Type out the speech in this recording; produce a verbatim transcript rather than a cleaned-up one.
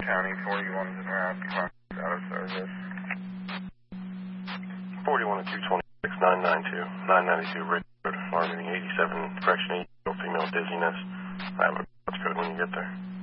County, forty-one is in route, out of service. forty-one to two twenty-six, nine ninety-two, nine ninety-two, Richard, Army eighty-seven, correction eight, female dizziness. I have a code when you get there.